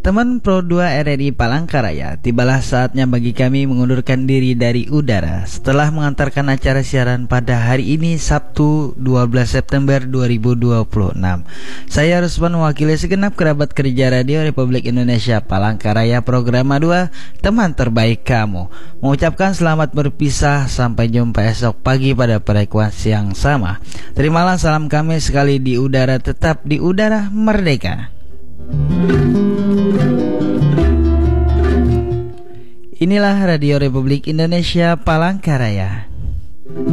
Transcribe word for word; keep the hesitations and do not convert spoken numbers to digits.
Teman Pro dua R R I Palangkaraya, tibalah saatnya bagi kami mengundurkan diri dari udara setelah mengantarkan acara siaran pada hari ini Sabtu dua belas September dua ribu dua puluh enam. Saya Rusman mewakili segenap kerabat kerja Radio Republik Indonesia Palangkaraya Programa dua, teman terbaik kamu, mengucapkan selamat berpisah, sampai jumpa esok pagi pada frekuensi yang sama. Terimalah salam kami sekali di udara, tetap di udara merdeka. Inilah Radio Republik Indonesia Palangkaraya.